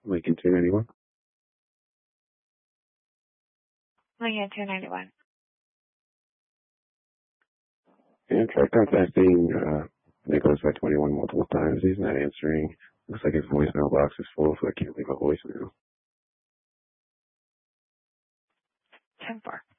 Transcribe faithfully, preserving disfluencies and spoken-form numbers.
Lincoln two ninety-one. Lincoln two ninety-one. And try contacting uh, Nicholas by twenty-one multiple times. He's not answering. Looks like his voicemail box is full, so I can't leave a voicemail. ten four.